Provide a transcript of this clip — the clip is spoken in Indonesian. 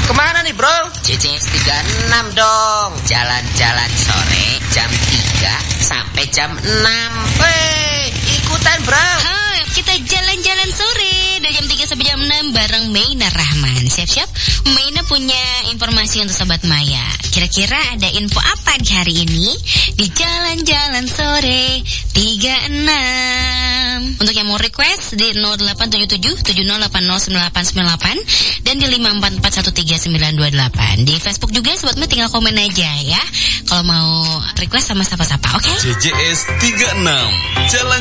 Kemana nih bro? CCS 36 dong. Jalan-jalan sore jam 3 sampai jam 6. Wey, ikutan bro. Kita jalan-jalan sore dari jam 3 sampai jam 6 bareng Maina Rahman. Siap-siap, Maina punya informasi untuk Sobat Maya. Kira-kira ada info apa di hari ini di jalan-jalan sore 36? Untuk yang mau request di 087770809898 dan di 544139928. Di Facebook juga Sobat Maya tinggal komen aja ya. Kalau mau request sama siapa-siapa, oke? CCS 36 Jalan